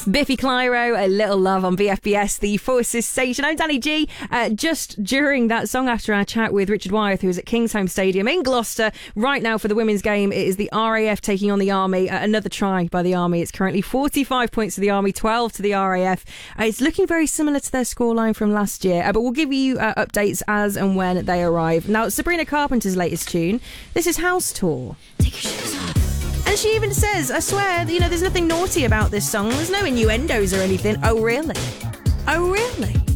Biffy Clyro, A Little Love on BFBS, the Forces station. I'm Danny G. Just during that song, after our chat with Richard Wyeth, who is at Kingsholm Stadium in Gloucester right now for the women's game, it is the RAF taking on the Army. Another try by the Army. It's currently 45 points to the Army, 12 to the RAF. It's looking very similar to their scoreline from last year, but we'll give you updates as and when they arrive. Now, Sabrina Carpenter's latest tune, this is House Tour. Take your shoes off. And she even says, I swear, there's nothing naughty about this song. There's no innuendos or anything. Oh, really? Oh, really?